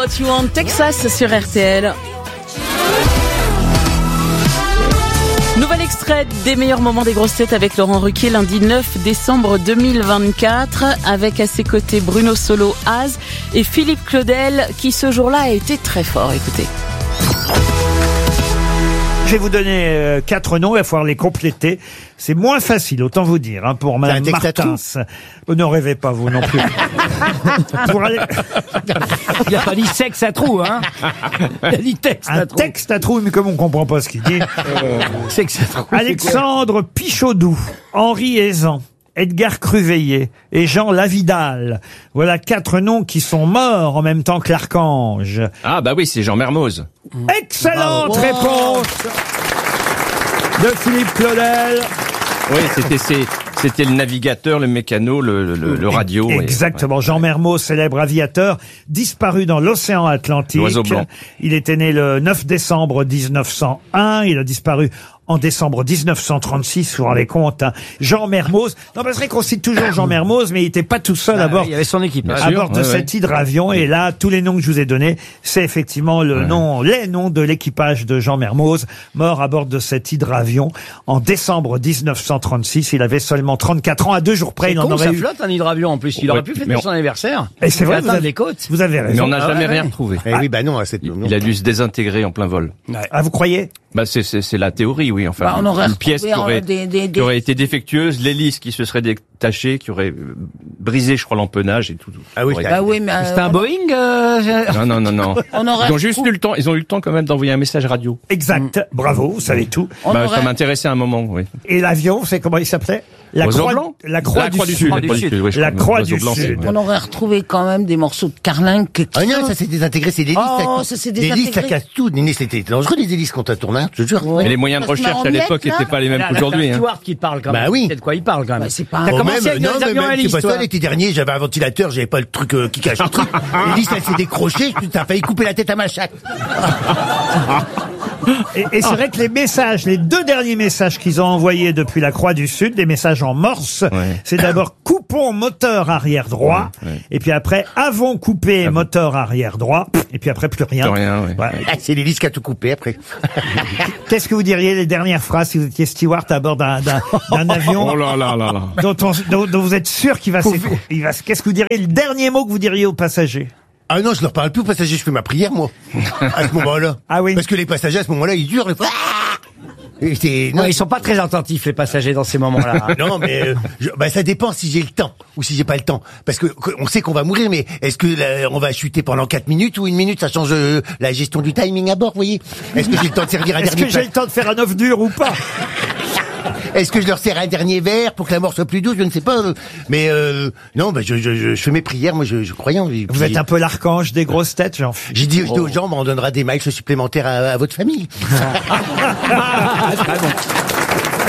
What You Want, Texas sur RTL. Nouvel extrait des meilleurs moments des grosses têtes avec Laurent Ruquier lundi 9 décembre 2024 avec à ses côtés Bruno Solo, Az et Philippe Claudel qui ce jour-là a été très fort. Écoutez. Je vais vous donner 4 noms, il va falloir les compléter. C'est moins facile, autant vous dire, pour Madame Martins. Ne rêvez pas, vous non plus. Il n'a pas dit sexe à trou, hein. Il a dit texte à trou. Un texte à trou, mais comme on comprend pas ce qu'il dit. Sexe à trou. Alexandre Pichaudou, Henri Aizan, Edgar Cruveillet et Jean Lavidal. Voilà 4 noms qui sont morts en même temps que l'Archange. Ah bah oui, c'est Jean Mermoz. Excellente réponse de Philippe Claudel. Oui, c'était le navigateur, le mécano, le radio. Exactement. Jean Mermoz, célèbre aviateur, disparu dans l'océan Atlantique. L'oiseau blanc. Il était né le 9 décembre 1901. Il a disparu en décembre 1936, vous vous rendez compte, Jean Mermoz. Non, parce qu'on cite toujours Jean Mermoz, mais il n'était pas tout seul à bord. Il y avait son équipe, à bord de cet hydravion. Et là, tous les noms que je vous ai donnés, c'est effectivement les noms de l'équipage de Jean Mermoz, mort à bord de cet hydravion en décembre 1936. Il avait seulement 34 ans, à 2 jours près. Il en aurait eu. Flotte un hydravion en plus. Il aurait pu fêter son anniversaire. Et c'est vrai, les côtes. Vous avez raison. Mais on n'a jamais rien retrouvé. Oui, bah non, il a dû se désintégrer en plein vol. Ah, vous croyez? Bah c'est la théorie, oui. Enfin, on aurait une pièce qui aurait été défectueuse, l'hélice qui se serait détachée, qui aurait brisé, je crois, l'empennage et tout. Ah oui, mais c'était un Boeing. Non. Ils ont juste eu le temps. Ils ont eu le temps quand même d'envoyer un message radio. Exact. Bravo, vous savez tout. Ça m'intéressait un moment, oui. Et l'avion, c'est comment il s'appelait? La Croix du Sud. La Croix du Sud. On aurait retrouvé quand même des morceaux de carlingue. Ah non, ça s'est désintégré, c'est l'hélice. Ça s'est désintégré. L'hélice, ça casse tout. C'était dangereux, les hélices quand on tourne, je te jure. Mais les moyens de recherche à l'époque n'étaient pas les mêmes qu'aujourd'hui. C'est Stewart qui parle quand même. Bah oui. C'est de quoi il parle quand même. C'est pas T'as commencé avec des avions à hélice, c'est pas toi. ça, l'été dernier, j'avais un ventilateur, j'avais pas le truc qui cache le truc. L'hélice, elle s'est décrochée, putain, failli couper la tête à ma chatte. Et c'est vrai que les 2 derniers messages qu'ils ont envoyés depuis la Croix du Sud, des messages en morse, c'est d'abord coupons moteur arrière droit, et puis après avons coupé moteur arrière droit, et puis après plus rien. C'est l'hélice qui a tout coupé après. Qu'est-ce que vous diriez les dernières phrases si vous étiez steward à bord d'un avion dont vous êtes sûr qu'il va s'écrouler? Qu'est-ce que vous diriez le dernier mot que vous diriez aux passagers? Ah non, je leur parle plus aux passagers, je fais ma prière, moi. À ce moment-là. Ah oui. Parce que les passagers, à ce moment-là, ils durent. Non, ils sont pas très attentifs, les passagers, dans ces moments-là. Non, mais ça dépend si j'ai le temps ou si j'ai pas le temps. Parce que on sait qu'on va mourir, mais est-ce que on va chuter pendant 4 minutes ou 1 minute? Ça change la gestion du timing à bord, vous voyez. Est-ce que j'ai le temps de servir un dernier Est-ce que j'ai le temps de faire un œuf dur ou pas? Est-ce que je leur sers un dernier verre pour que la mort soit plus douce? Je ne sais pas. Mais non, je fais mes prières. Moi, je croyais en vie. Vous êtes un peu l'archange des grosses têtes, Jean. J'ai dit aux gens, on donnera des miles supplémentaires à votre famille. Très bon.